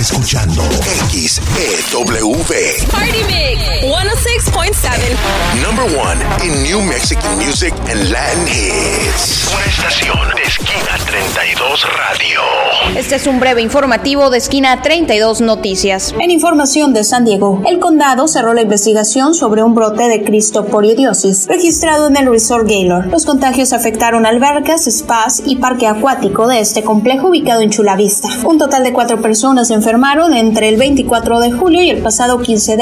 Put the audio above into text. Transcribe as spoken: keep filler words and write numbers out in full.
escuchando X E W. Party Mix ciento seis punto siete. Number one in New Mexican music and Latin hits. Una estación de Esquina treinta y dos Radio. Este es un breve informativo de Esquina treinta y dos Noticias. En información de San Diego, el condado cerró la investigación sobre un brote de cristopoliosis registrado en el Resort Gaylord. Los contagios afectaron albercas, spas y parque acuático de este complejo ubicado en Chula Vista. Un total de cuatro personas se enfermaron entre el veinticuatro de julio y el pasado quince de